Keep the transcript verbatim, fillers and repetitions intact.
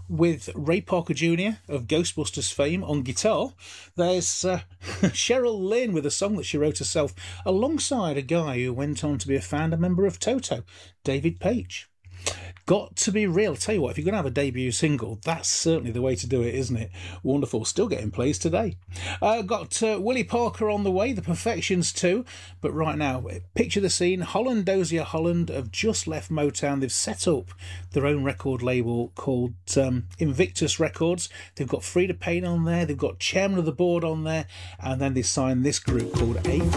with Ray Parker Junior of Ghostbusters fame on guitar. There's uh, Cheryl Lynn with a song that she wrote herself alongside a guy who went on to be a founder member of Toto, David Page. Got to Be Real. Tell you what, if you're going to have a debut single, that's certainly the way to do it, isn't it? Wonderful. Still getting plays today. Uh, got uh, Willie Parker on the way, The Perfections too. But right now, picture the scene. Holland Dozier Holland have just left Motown. They've set up their own record label called um, Invictus Records. They've got Frida Payne on there. They've got Chairman of the Board on there. And then they signed this group called A.